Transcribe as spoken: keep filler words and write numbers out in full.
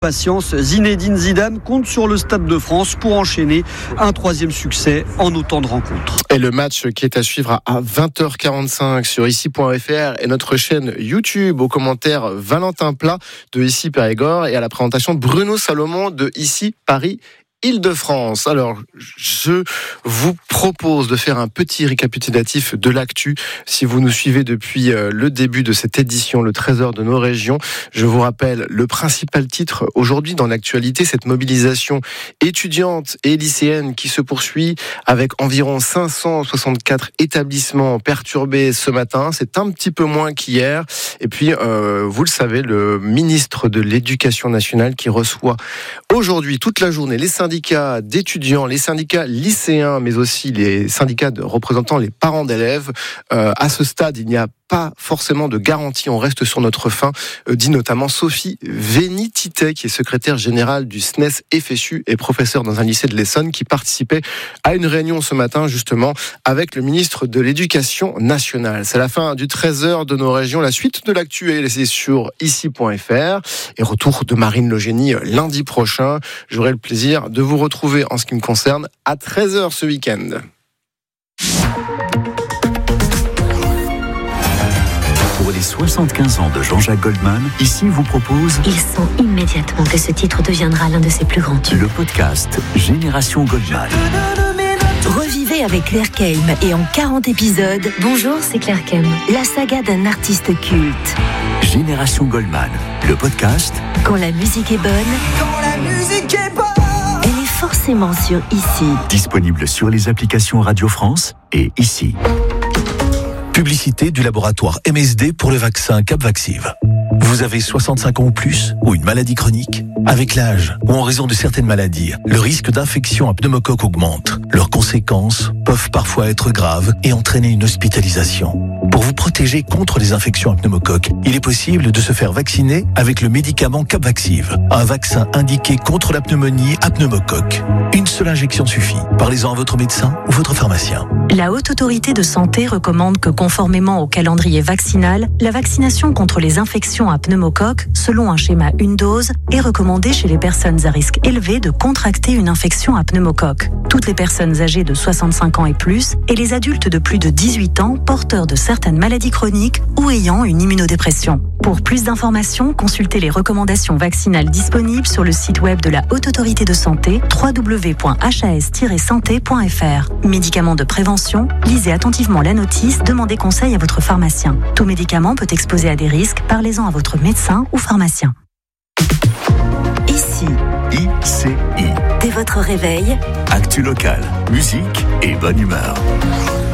Patience, Zinedine Zidane compte sur le Stade de France pour enchaîner un troisième succès en autant de rencontres. Et le match qui est à suivre à vingt heures quarante-cinq sur ici point f r et notre chaîne YouTube. Au commentaire Valentin Plat de Ici Périgord et à la présentation Bruno Salomon de Ici Paris Île-de-France. Alors, je vous propose de faire un petit récapitulatif de l'actu. Si vous nous suivez depuis le début de cette édition, le Trésor de nos régions, je vous rappelle le principal titre aujourd'hui dans l'actualité, cette mobilisation étudiante et lycéenne qui se poursuit avec environ cinq cent soixante-quatre établissements perturbés ce matin. C'est un petit peu moins qu'hier. Et puis, euh, vous le savez, le ministre de l'Éducation nationale qui reçoit aujourd'hui toute la journée les syndicats syndicats d'étudiants, les syndicats lycéens, mais aussi les syndicats de représentant les parents d'élèves. Euh, à ce stade, il n'y a pas forcément de garantie, on reste sur notre faim, euh, dit notamment Sophie Vénitité, qui est secrétaire générale du S N E S F S U et professeure dans un lycée de l'Essonne, qui participait à une réunion ce matin, justement, avec le ministre de l'Éducation nationale. C'est la fin du treize heures de nos régions. La suite de l'actu est sur ici point f r et retour de Marine Le Génie lundi prochain. J'aurai le plaisir de vous retrouver en ce qui me concerne à treize heures ce week-end. Pour les soixante-quinze ans de Jean-Jacques Goldman, ici vous propose... Il sent immédiatement que ce titre deviendra l'un de ses plus grands tubes. Le podcast Génération Goldman. Revivez avec Claire Keim et en quarante épisodes... Bonjour, c'est Claire Keim. La saga d'un artiste culte. Génération Goldman, le podcast... Quand la musique est bonne... Quand la musique est bonne... Elle est forcément sur Ici. Disponible sur les applications Radio France et Ici. Publicité du laboratoire M S D pour le vaccin Capvaxive. Vous avez soixante-cinq ans ou plus ou une maladie chronique? Avec l'âge ou en raison de certaines maladies, le risque d'infection à pneumocoque augmente. Leurs conséquences peuvent parfois être graves et entraîner une hospitalisation. Pour vous protéger contre les infections à pneumocoque, il est possible de se faire vacciner avec le médicament Capvaxive, un vaccin indiqué contre la pneumonie à pneumocoque. Une seule injection suffit. Parlez-en à votre médecin ou votre pharmacien. La Haute Autorité de Santé recommande que, conformément au calendrier vaccinal, la vaccination contre les infections à pneumocoque, selon un schéma une dose, est recommandée chez les personnes à risque élevé de contracter une infection à pneumocoque. Toutes les personnes âgées de soixante-cinq ans et plus et les adultes de plus de dix-huit ans porteurs de certaines maladies chroniques ou ayant une immunodépression. Pour plus d'informations, consultez les recommandations vaccinales disponibles sur le site web de la Haute Autorité de Santé w w w point h a s tiret santé point f r. Médicaments de prévention, lisez attentivement la notice, demandez conseil à votre pharmacien. Tout médicament peut exposer à des risques, parlez-en à votre médecin ou pharmacien. Ici. I C I. Dès votre réveil, Actu locale, musique et bonne humeur.